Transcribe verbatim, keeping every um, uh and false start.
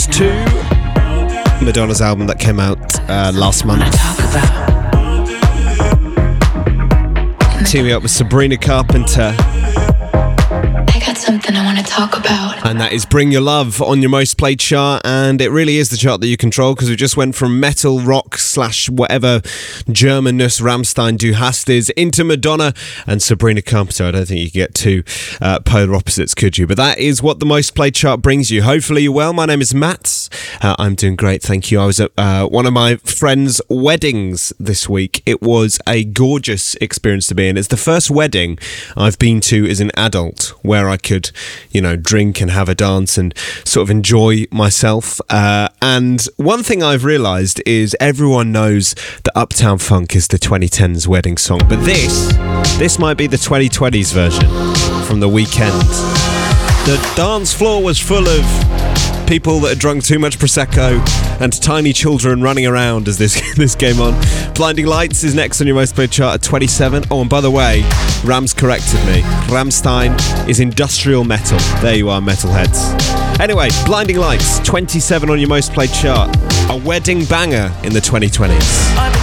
to Madonna's album that came out uh, last month. Teaming up with Sabrina Carpenter. I got something I want to talk about. And that is Bring Your Love on your most played chart, and it really is the chart that you control, because we just went from metal, rock, slash whatever Germanness Rammstein Du hast is, into Madonna and Sabrina Carpenter. I don't think you could get two uh, polar opposites, could you? But that is what the most played chart brings you. Hopefully you're well. My name is Matt. Uh, I'm doing great, thank you. I was at uh, one of my friends' weddings this week. It was a gorgeous experience to be in. It's the first wedding I've been to as an adult where I could, you know, drink and have a dance and sort of enjoy myself. Uh, and one thing I've realised is everyone knows that Uptown Funk is the twenty tens wedding song, but this, this might be the twenty twenties version from The Weeknd. The dance floor was full of people that had drunk too much Prosecco and tiny children running around as this this came on. Blinding Lights is next on your most played chart at twenty-seven. Oh, and by the way, Rams corrected me. Rammstein is industrial metal. There you are, metalheads. Anyway, Blinding Lights, twenty-seven on your most played chart. A wedding banger in the twenty twenties.